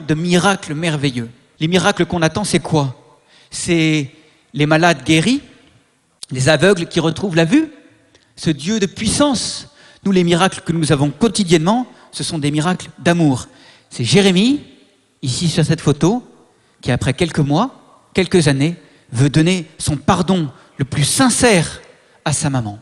de miracles merveilleux. Les miracles qu'on attend, c'est quoi? C'est les malades guéris, les aveugles qui retrouvent la vue, ce Dieu de puissance. Nous, les miracles que nous avons quotidiennement, ce sont des miracles d'amour. C'est Jérémie, ici sur cette photo, qui après quelques mois, quelques années, veut donner son pardon le plus sincère à sa maman.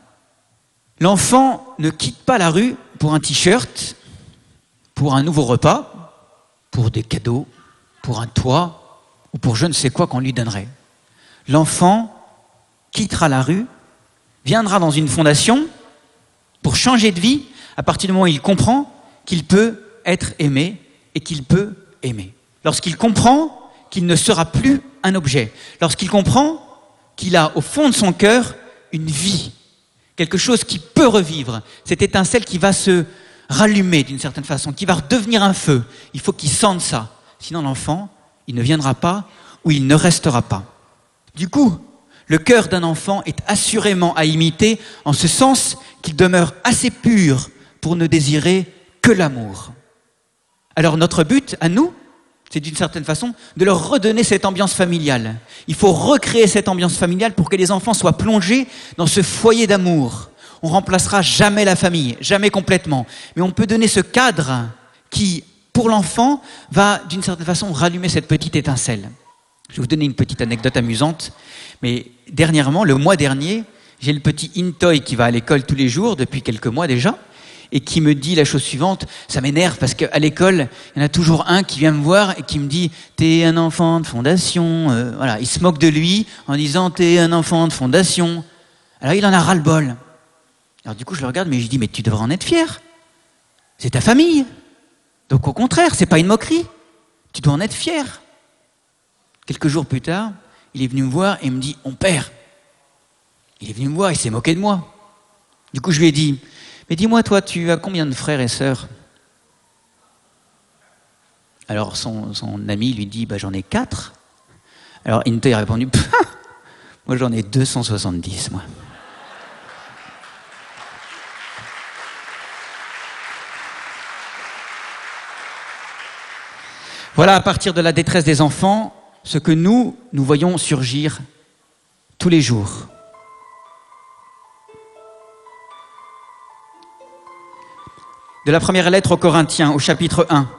L'enfant ne quitte pas la rue pour un t-shirt, pour un nouveau repas, pour des cadeaux, pour un toit, ou pour je ne sais quoi qu'on lui donnerait. L'enfant quittera la rue, viendra dans une fondation pour changer de vie à partir du moment où il comprend qu'il peut être aimé et qu'il peut aimer. Lorsqu'il comprend qu'il ne sera plus un objet, lorsqu'il comprend qu'il a au fond de son cœur une vie, quelque chose qui peut revivre, cette étincelle qui va se rallumer d'une certaine façon, qui va redevenir un feu. Il faut qu'il sente ça, sinon l'enfant, il ne viendra pas ou il ne restera pas. Du coup, le cœur d'un enfant est assurément à imiter en ce sens qu'il demeure assez pur pour ne désirer que l'amour. Alors notre but, à nous, c'est d'une certaine façon de leur redonner cette ambiance familiale. Il faut recréer cette ambiance familiale pour que les enfants soient plongés dans ce foyer d'amour. On ne remplacera jamais la famille, jamais complètement. Mais on peut donner ce cadre qui, pour l'enfant, va d'une certaine façon rallumer cette petite étincelle. Je vais vous donner une petite anecdote amusante. Mais dernièrement, le mois dernier, j'ai le petit Intoy qui va à l'école tous les jours, depuis quelques mois déjà, et qui me dit la chose suivante. Ça m'énerve parce qu'à l'école, il y en a toujours un qui vient me voir et qui me dit « T'es un enfant de fondation. » Voilà, il se moque de lui en disant « T'es un enfant de fondation. » Alors il en a ras-le-bol. Alors du coup, je le regarde, mais je dis « Mais tu devrais en être fier. C'est ta famille. Donc au contraire, c'est pas une moquerie. Tu dois en être fier. » Quelques jours plus tard, il est venu me voir et me dit « Mon père, il est venu me voir, il s'est moqué de moi. » Du coup, je lui ai dit « Mais dis-moi, toi, tu as combien de frères et sœurs ?» Alors, son ami lui dit « J'en ai 4. » Alors, Inte a répondu « Moi, j'en ai 270, moi. » Voilà, à partir de la détresse des enfants, ce que nous voyons surgir tous les jours. De la première lettre aux Corinthiens, au chapitre 1.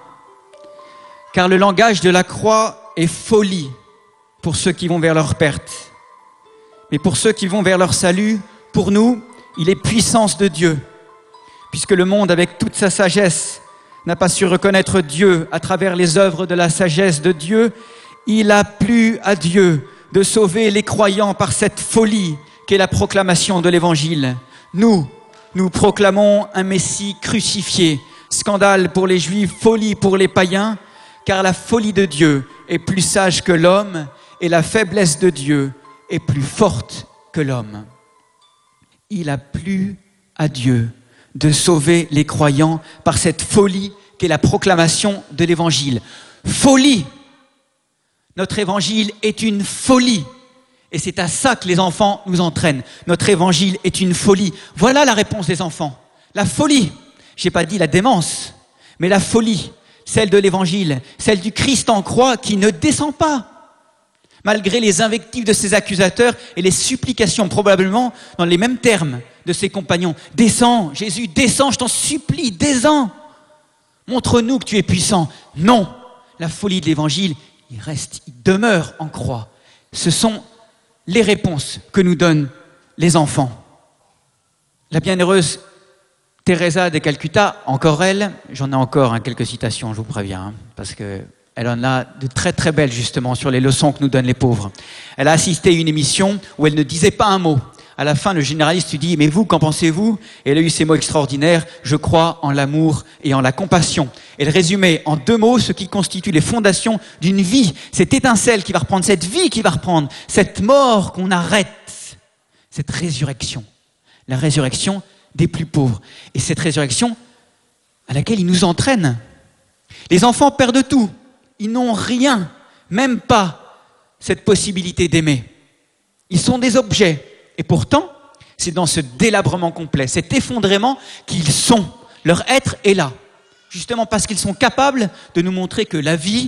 « Car le langage de la croix est folie pour ceux qui vont vers leur perte. Mais pour ceux qui vont vers leur salut, pour nous, il est puissance de Dieu. Puisque le monde, avec toute sa sagesse, n'a pas su reconnaître Dieu à travers les œuvres de la sagesse de Dieu, il a plu à Dieu de sauver les croyants par cette folie qu'est la proclamation de l'Évangile. Nous proclamons un Messie crucifié, scandale pour les Juifs, folie pour les païens, car la folie de Dieu est plus sage que l'homme et la faiblesse de Dieu est plus forte que l'homme. » Il a plu à Dieu de sauver les croyants par cette folie qu'est la proclamation de l'Évangile. Folie! Notre Évangile est une folie. Et c'est à ça que les enfants nous entraînent. Notre Évangile est une folie. Voilà la réponse des enfants. La folie. Je n'ai pas dit la démence, mais la folie, celle de l'Évangile, celle du Christ en croix qui ne descend pas. Malgré les invectives de ses accusateurs et les supplications probablement dans les mêmes termes de ses compagnons. Descends, Jésus, descends, je t'en supplie, descends. Montre-nous que tu es puissant. Non, la folie de l'Évangile, il reste, il demeure en croix. Ce sont les réponses que nous donnent les enfants. La bienheureuse Teresa de Calcutta, encore elle, j'en ai encore quelques citations, je vous préviens, parce qu'elle en a de très très belles justement sur les leçons que nous donnent les pauvres. Elle a assisté à une émission où elle ne disait pas un mot. À la fin, le généraliste lui dit « Mais vous, qu'en pensez-vous » Et elle a eu ces mots extraordinaires « Je crois en l'amour et en la compassion ». Elle résumait en 2 mots ce qui constitue les fondations d'une vie, cette étincelle qui va reprendre, cette vie qui va reprendre, cette mort qu'on arrête, cette résurrection, la résurrection des plus pauvres. Et cette résurrection à laquelle il nous entraîne. Les enfants perdent tout, ils n'ont rien, même pas cette possibilité d'aimer. Ils sont des objets. Et pourtant, c'est dans ce délabrement complet, cet effondrement qu'ils sont. Leur être est là. Justement parce qu'ils sont capables de nous montrer que la vie